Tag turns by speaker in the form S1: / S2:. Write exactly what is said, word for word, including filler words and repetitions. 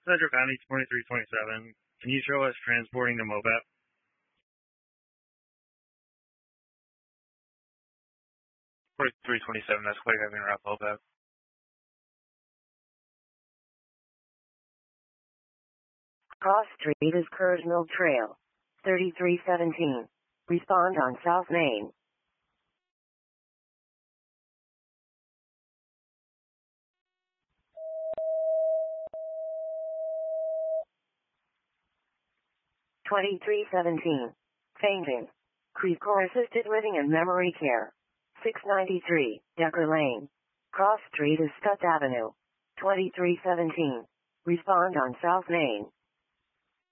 S1: Central County twenty-three twenty-seven. Can you show us transporting to Mobat?
S2: forty-three twenty-seven, that's quite having route Mobat.
S3: Cross Street is Curtis Mill Trail. thirty-three seventeen. Respond on South Main. twenty-three seventeen. Fainting. Creve Coeur Assisted Living and Memory Care. six ninety-three, Decker Lane. Cross Street is Scott Avenue. twenty-three seventeen. Respond on South Main.